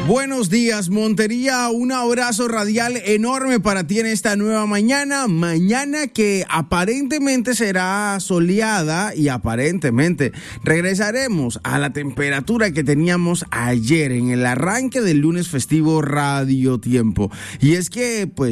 Buenos días, Montería. Un abrazo radial enorme para ti en esta nueva mañana. Mañana que aparentemente será soleada y aparentemente regresaremos a la temperatura que teníamos ayer en el arranque del lunes festivo Radio Tiempo. Y es que, pues,